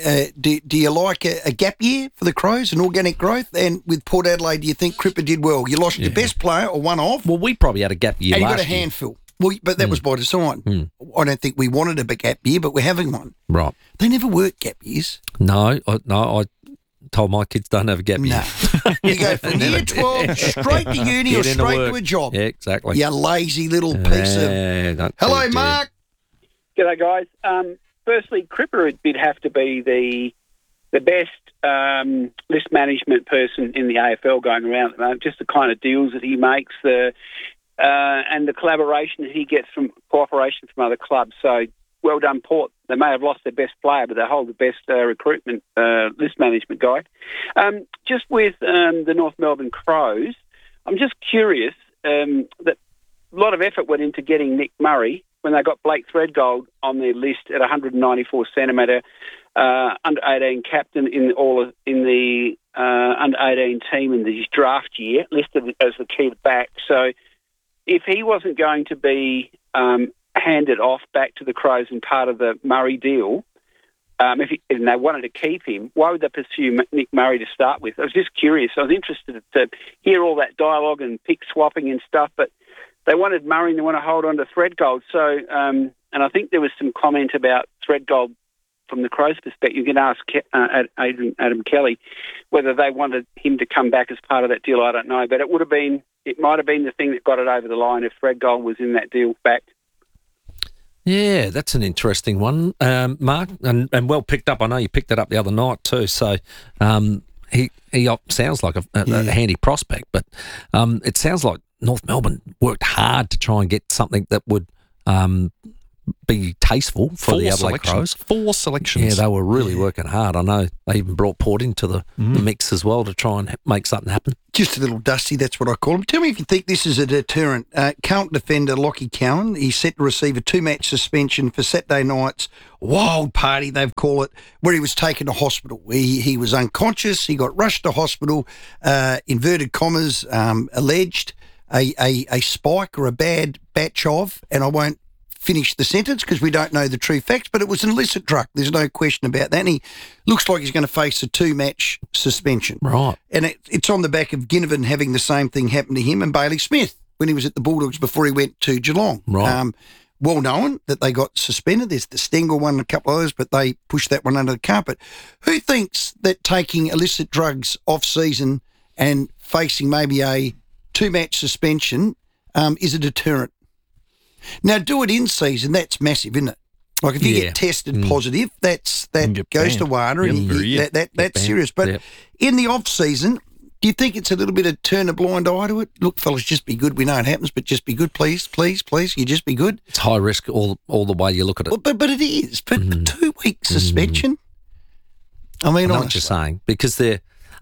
Do you like a gap year for the Crows, an organic growth? And with Port Adelaide, do you think Cripper did well? You lost your best player or one off? Well, we probably had a gap year and you last got a year. handful. Well, but that was by design. I don't think we wanted a big gap year, but we're having one. Right. They never work gap years. No, I told my kids don't have a gap year. You go from year 12 straight to uni or Get into straight work. to a job. Yeah, exactly. You lazy little piece of... Hello, Mark. G'day, guys. Firstly, Cripper would have to be the best list management person in the AFL going around at the moment. Just the kind of deals that he makes, and the collaboration that he gets from cooperation from other clubs. So, well done, Port. They may have lost their best player, but they hold the best recruitment list management guy. Just with the North Melbourne Crows, I'm just curious that a lot of effort went into getting Nick Murray when they got Blake Threadgold on their list at 194 centimetre, under 18 captain in the under 18 team in the draft year, listed as the key back. So if he wasn't going to be handed off back to the Crows and part of the Murray deal, and they wanted to keep him, why would they pursue Nick Murray to start with? I was just curious. I was interested to hear all that dialogue and pick swapping and stuff, but they wanted Murray and they want to hold on to Threadgold. So, and I think there was some comment about Threadgold from the Crows' perspective. You can ask Adam Kelly whether they wanted him to come back as part of that deal. I don't know, but it might have been the thing that got it over the line if Threadgold was in that deal back. Yeah, that's an interesting one, Mark, and well picked up. I know you picked it up the other night too. So he sounds like a handy prospect, but it sounds like North Melbourne worked hard to try and get something that would be tasteful for the Adelaide Crows. 4 selections. Yeah, they were really working hard. I know they even brought Port into the mix as well to try and make something happen. Just a little dusty, that's what I call him. Tell me if you think this is a deterrent. Carlton defender Lockie Cowan, he's set to receive a 2-match suspension for Saturday night's wild party, they've called it, where he was taken to hospital. He was unconscious, he got rushed to hospital, inverted commas, alleged a spike or a bad batch of, and I won't finish the sentence because we don't know the true facts, but it was an illicit drug. There's no question about that. And he looks like he's going to face a 2-match suspension. Right. And it's on the back of Ginnivan having the same thing happen to him and Bailey Smith when he was at the Bulldogs before he went to Geelong. Right. Well known that they got suspended. There's the Stengel one and a couple of others, but they pushed that one under the carpet. Who thinks that taking illicit drugs off-season and facing maybe a 2-match suspension is a deterrent? Now, do it in season, that's massive, isn't it? Like if you get tested positive, that goes to water and that's serious. But in the off season, do you think it's a little bit of turn a blind eye to it? Look, fellas, just be good. We know it happens, but just be good, please, please, please. You just be good. It's high risk all the way you look at it. Well, but it is. But 2-week suspension. I mean, I know what you're saying, because the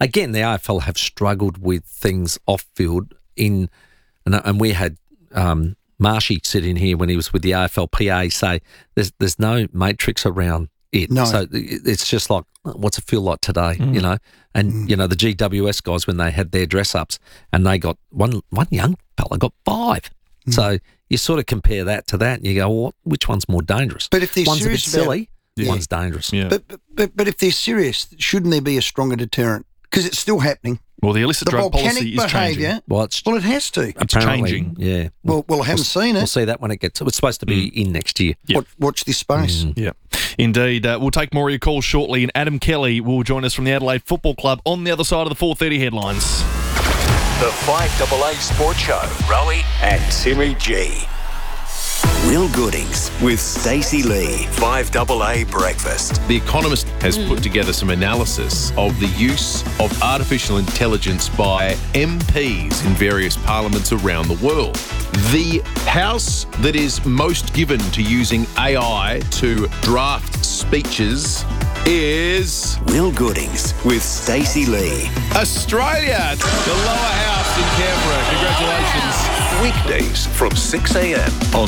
AFL have struggled with things off field and we had Marshy sit in here when he was with the AFLPA say there's no matrix around it. No. So it's just like, what's it feel like today, you know? And, you know, the GWS guys, when they had their dress-ups and they got one young fella got 5. So you sort of compare that to that and you go, well, which one's more dangerous? But if they're one's serious a bit silly, one's dangerous. Yeah. But if they're serious, shouldn't there be a stronger deterrent? Because it's still happening. Well, the illicit drug policy is changing. Well, it has to. It's changing. Yeah. Well, I haven't seen it. We'll see that when it gets. It's supposed to be in next year. Yep. Watch this space. Yeah, indeed. We'll take more of your calls shortly, and Adam Kelly will join us from the Adelaide Football Club on the other side of the 4:30 headlines. The 5AA Sports Show. Rowie and Timmy G. Will Goodings with Stacey Lee. 5AA Breakfast. The Economist has put together some analysis of the use of artificial intelligence by MPs in various parliaments around the world. The house that is most given to using AI to draft speeches is Will Goodings with Stacey Lee. Australia, the lower house in Canberra. Congratulations. Weekdays from 6 a.m. on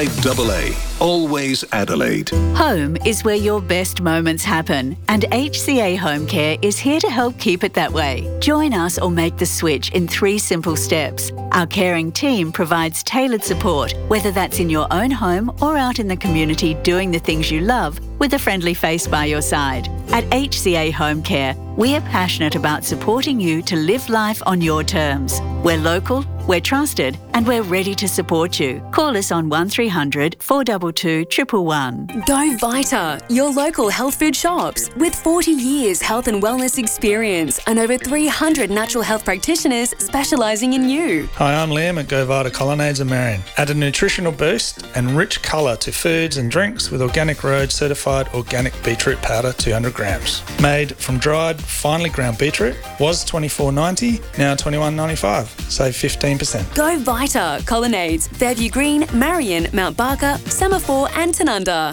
5AA. Always Adelaide. Home is where your best moments happen, and HCA Home Care is here to help keep it that way. Join us or make the switch in 3 simple steps. Our caring team provides tailored support, whether that's in your own home or out in the community doing the things you love with a friendly face by your side. At HCA Home Care, we are passionate about supporting you to live life on your terms. We're local, we're trusted, and we're ready to support you. Call us on 1300 422 111. Go Vita, your local health food shops. With 40 years health and wellness experience and over 300 natural health practitioners specialising in you. Hi, I'm Liam at Go Vita Colonnades in Marion. Add a nutritional boost and rich colour to foods and drinks with Organic Road certified organic beetroot powder 200 grams. Made from dried, finely ground beetroot. Was $24.90, now $21.95. Save 15%. Go Vita, Colonnades, Fairview Green, Marion, Mount Barker, Semaphore and Tanunda.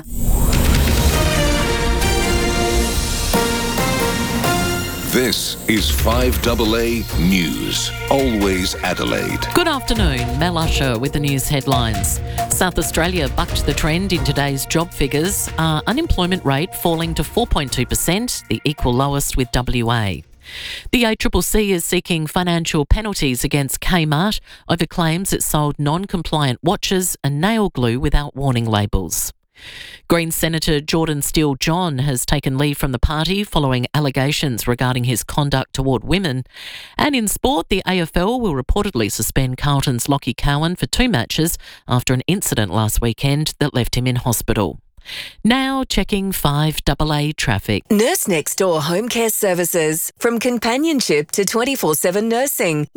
This is 5AA News. Always Adelaide. Good afternoon. Mel Usher with the news headlines. South Australia bucked the trend in today's job figures. Unemployment rate falling to 4.2%, the equal lowest with WA. The ACCC is seeking financial penalties against Kmart over claims it sold non-compliant watches and nail glue without warning labels. Green Senator Jordan Steele-John has taken leave from the party following allegations regarding his conduct toward women. And in sport, the AFL will reportedly suspend Carlton's Lockie Cowan for 2 matches after an incident last weekend that left him in hospital. Now checking 5AA traffic. Nurse Next Door Home Care Services. From companionship to 24/7 nursing.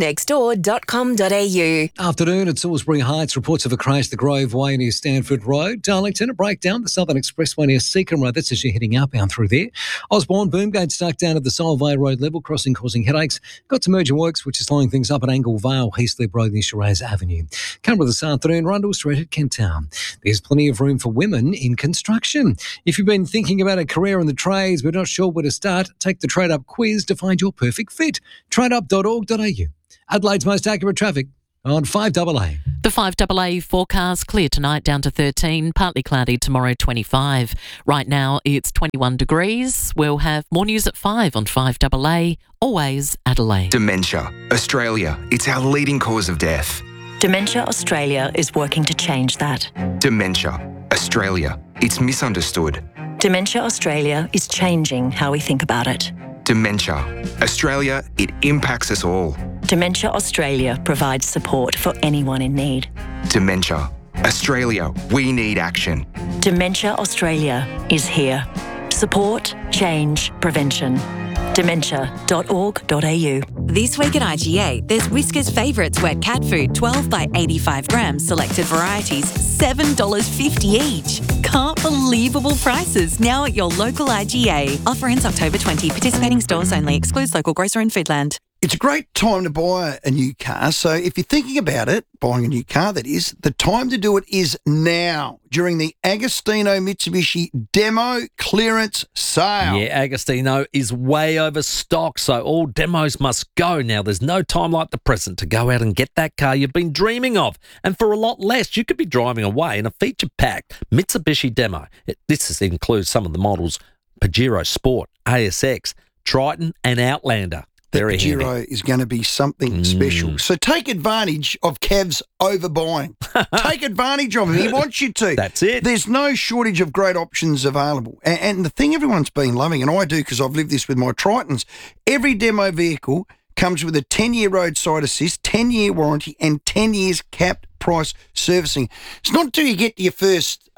nursenextdoor.com.au. Afternoon at Salisbury Heights, reports of a crash the Grove Way near Stanford Road. Darlington, a breakdown the Southern Expressway near Seacombe Road. That's as you're heading outbound through there. Osborne, Boomgate stuck down at the Solvay Road level, crossing causing headaches. Got some urgent works which is slowing things up at Angle Vale, Heathslip Road near Shiraz Avenue. Canberra this afternoon, Rundle Street at Kent Town. There's plenty of room for women in construction. If you've been thinking about a career in the trades but not sure where to start, take the Trade Up quiz to find your perfect fit. Tradeup.org.au. Adelaide's most accurate traffic on 5AA. The 5AA forecast, clear tonight down to 13, partly cloudy tomorrow 25. Right now it's 21 degrees. We'll have more news at 5 on 5AA, always Adelaide. Dementia. Australia, it's our leading cause of death. Dementia Australia is working to change that. Dementia. Australia, it's misunderstood. Dementia Australia is changing how we think about it. Dementia. Australia, it impacts us all. Dementia Australia provides support for anyone in need. Dementia. Australia, we need action. Dementia Australia is here. Support, change, prevention. Dementia.org.au. This week at IGA, there's Whiskas Favourites wet cat food, 12 by 85 grams, selected varieties, $7.50 each. Can't believable prices now at your local IGA. Offer ends October 20. Participating stores only. Excludes local grocer in Foodland. It's a great time to buy a new car. So if you're thinking about it, buying a new car, that is, the time to do it is now during the Agostino Mitsubishi Demo Clearance Sale. Yeah, Agostino is way overstocked, so all demos must go. Now, there's no time like the present to go out and get that car you've been dreaming of. And for a lot less, you could be driving away in a feature-packed Mitsubishi Demo. This includes some of the models Pajero Sport, ASX, Triton and Outlander. The Pajero is going to be something special. So take advantage of Kev's overbuying. Take advantage of him. He wants you to. That's it. There's no shortage of great options available. And the thing everyone's been loving, and I do because I've lived this with my Tritons, every demo vehicle comes with a 10-year roadside assist, 10-year warranty and 10 years capped price servicing. It's not until you get to your first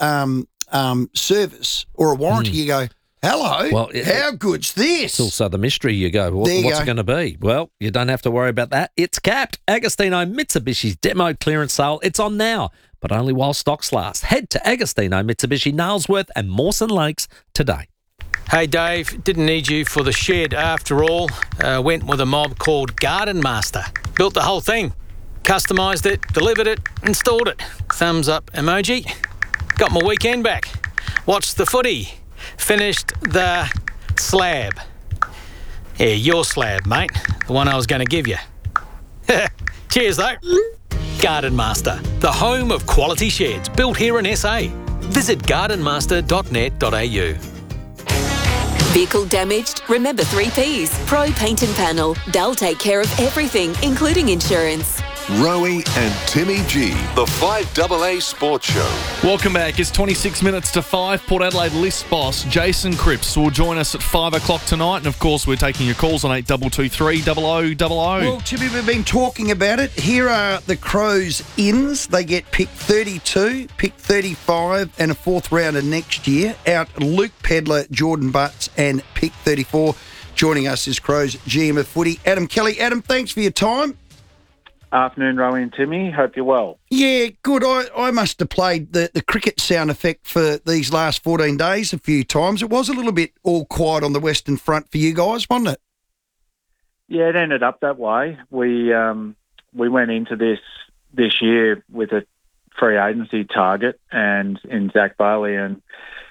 service or a warranty you go, hello, well, how good's this? It's also the mystery. You go, what's it going to be? Well, you don't have to worry about that. It's capped. Agostino Mitsubishi's Demo Clearance Sale. It's on now, but only while stocks last. Head to Agostino Mitsubishi, Nailsworth and Mawson Lakes today. Hey Dave, didn't need you for the shed after all. Went with a mob called Garden Master. Built the whole thing. Customised it, delivered it, installed it. Thumbs up emoji. Got my weekend back. Watched the footy. Finished the slab. Yeah, your slab, mate. The one I was going to give you. Cheers, though. Garden Master, the home of quality sheds built here in SA. Visit gardenmaster.net.au. Vehicle damaged? Remember 3 Ps. Pro Paint and Panel. They'll take care of everything, including insurance. Rowie and Timmy G, the 5AA Sports Show. Welcome back. It's 26 minutes to 5. Port Adelaide list boss Jason Cripps will join us at 5 o'clock tonight. And, of course, we're taking your calls on 8223 0000. Well, Timmy, we've been talking about it. Here are the Crows ins. They get pick 32, pick 35 and a 4th rounder next year. Out Luke Pedler, Jordan Butts and pick 34. Joining us is Crows GM of Footy, Adam Kelly. Adam, thanks for your time. Afternoon, Rowie and Timmy. Hope you're well. Yeah, good. I must have played the cricket sound effect for these last 14 days a few times. It was a little bit all quiet on the Western Front for you guys, wasn't it? Yeah, it ended up that way. We went into this year with a free agency target and in Zach Bailey, and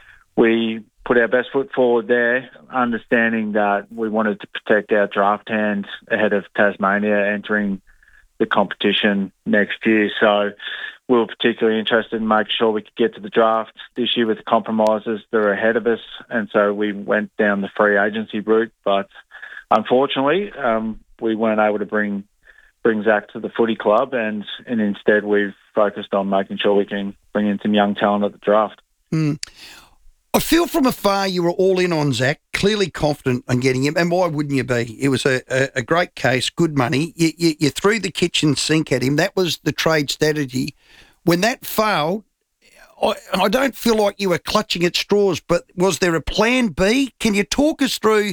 we put our best foot forward there, understanding that we wanted to protect our draft hand ahead of Tasmania entering the competition next year. So we were particularly interested in making sure we could get to the draft this year with the compromises that are ahead of us. And so we went down the free agency route. But unfortunately, we weren't able to bring Zach to the footy club, and instead we've focused on making sure we can bring in some young talent at the draft. I feel from afar you were all in on Zach, clearly confident on getting him, and why wouldn't you be? It was a great case, good money. You threw the kitchen sink at him. That was the trade strategy. When that failed, I don't feel like you were clutching at straws, but was there a plan B? Can you talk us through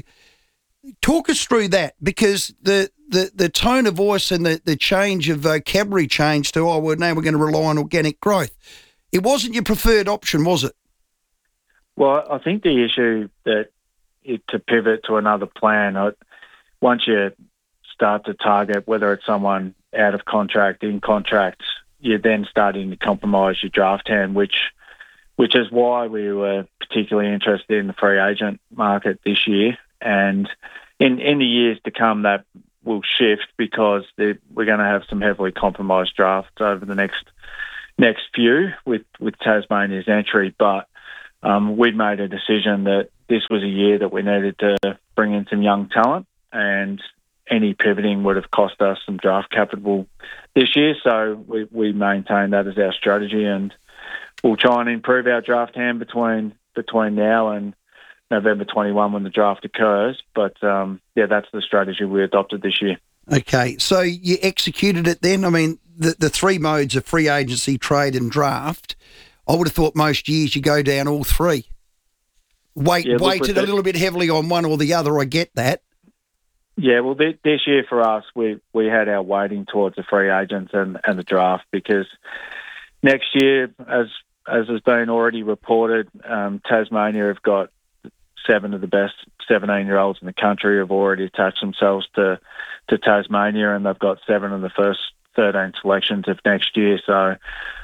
that? Because the tone of voice and the change of vocabulary changed to, now we're going to rely on organic growth. It wasn't your preferred option, was it? Well, I think the issue to pivot to another plan, once you start to target whether it's someone out of contract, in contract, you're then starting to compromise your draft hand, which is why we were particularly interested in the free agent market this year. And in the years to come, that will shift because we're going to have some heavily compromised drafts over the next few with Tasmania's entry. But we'd made a decision that this was a year that we needed to bring in some young talent, and any pivoting would have cost us some draft capital this year. So we maintain that as our strategy, and we'll try and improve our draft hand between now and November 21 when the draft occurs. But, that's the strategy we adopted this year. Okay, so you executed it then? I mean, the three modes of free agency, trade and draft, I would have thought most years you go down all three. Weighted a little bit heavily on one or the other, I get that. Yeah, well, this year for us, we had our weighting towards the free agents and the draft, because next year, as has been already reported, Tasmania have got 7 of the best 17-year-olds in the country have already attached themselves to Tasmania, and they've got 7 of the first 13 selections of next year. So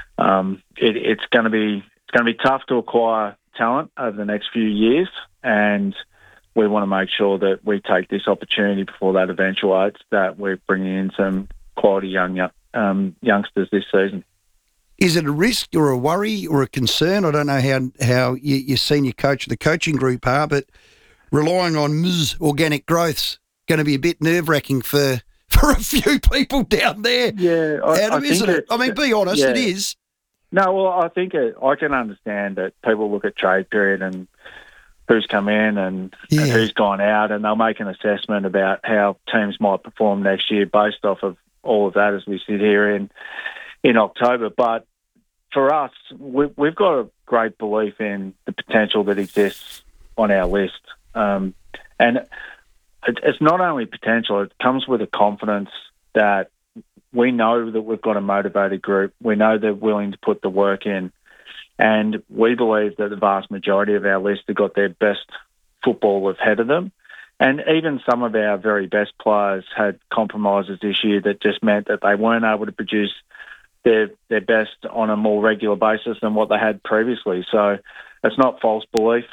it's going to be tough to acquire talent over the next few years, and we want to make sure that we take this opportunity before that eventuates, that we're bringing in some quality youngsters this season. Is it a risk or a worry or a concern? I don't know how your senior coach of the coaching group are, but relying on organic growth's going to be a bit nerve-wracking for a few people down there. Yeah, Adam, isn't it? I mean, be honest, it is. No, well, I think I can understand that people look at trade period and who's come in and who's gone out, and they'll make an assessment about how teams might perform next year based off of all of that as we sit here in October. But for us, we've got a great belief in the potential that exists on our list. And it's not only potential, it comes with a confidence that we know that we've got a motivated group. We know they're willing to put the work in. And we believe that the vast majority of our list have got their best football ahead of them. And even some of our very best players had compromises this year that just meant that they weren't able to produce their best on a more regular basis than what they had previously. So it's not false belief.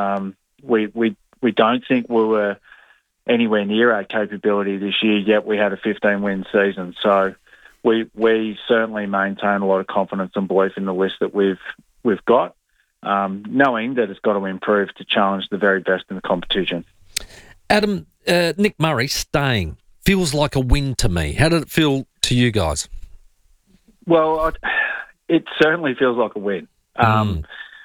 We don't think we were anywhere near our capability this year, yet we had a 15-win season. So we certainly maintain a lot of confidence and belief in the list that we've got, knowing that it's got to improve to challenge the very best in the competition. Adam, Nick Murray staying feels like a win to me. How did it feel to you guys? Well, it certainly feels like a win. Our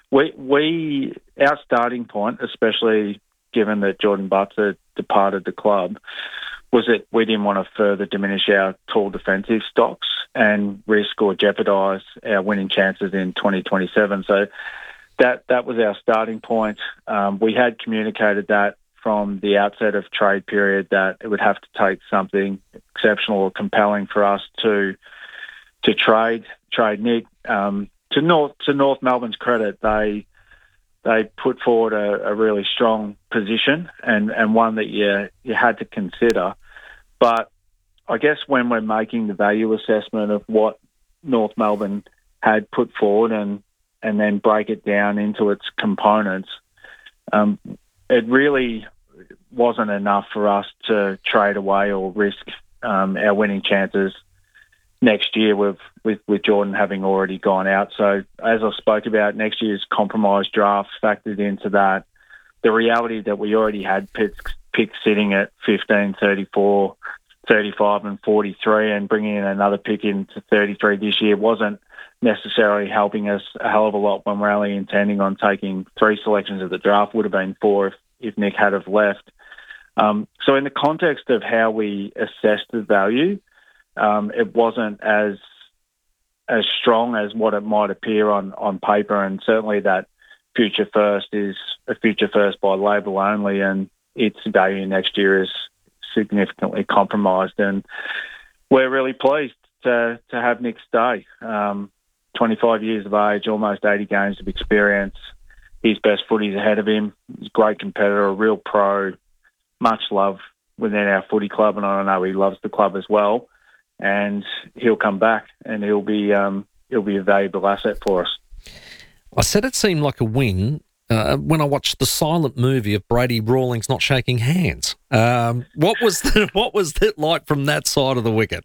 starting point, especially given that Jordan Butts had departed the club, was that we didn't want to further diminish our tall defensive stocks and risk or jeopardise our winning chances in 2027. So that was our starting point. We had communicated that from the outset of trade period that it would have to take something exceptional or compelling for us to trade Nick. To North Melbourne's credit, they put forward a really strong position and one that you had to consider. But I guess when we're making the value assessment of what North Melbourne had put forward and then break it down into its components, it really wasn't enough for us to trade away or risk our winning chances next year with Jordan having already gone out. So as I spoke about, next year's compromised drafts factored into that. The reality that we already had picks sitting at 15, 34, 35 and 43, and bringing in another pick into 33 this year wasn't necessarily helping us a hell of a lot when we're only intending on taking 3 selections at the draft. Would have been 4 if Nick had have left. So in the context of how we assessed the value, it wasn't as strong as what it might appear on paper, and certainly that future first is a future first by label only, and its value next year is significantly compromised. And we're really pleased to have Nick stay. 25 years of age, almost 80 games of experience. His best footy's ahead of him. He's a great competitor, a real pro, much love within our footy club, and I know he loves the club as well. And he'll come back, and he'll be a valuable asset for us. I said it seemed like a win when I watched the silent movie of Brady Rawlings not shaking hands. What was it like from that side of the wicket?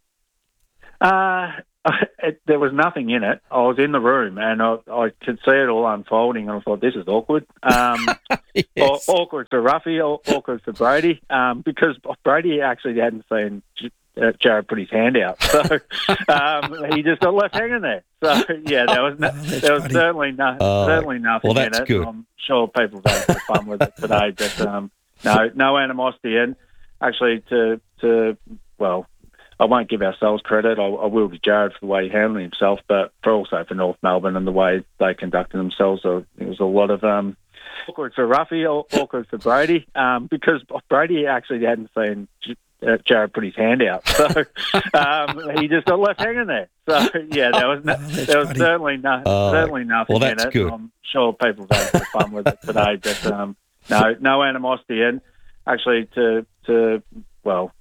There was nothing in it. I was in the room, and I could see it all unfolding, and I thought, this is awkward. Yes. Awkward for Ruffy, awkward for Brady, because Brady actually hadn't seen Jared put his hand out, so he just got left hanging there. So yeah, there was certainly nothing well, that's in it. Good. I'm sure people have had fun with it today, but no animosity. And actually, I won't give ourselves credit. I will to Jared for the way he handled himself, but also for North Melbourne and the way they conducted themselves. So it was a lot of awkward for Ruffy, awkward for Brady, because Brady actually hadn't seen Jared put his hand out, so he just got left hanging there. So yeah, there was certainly nothing well, that's in it. Good. I'm sure people have had fun with it today, but no animosity. And actually,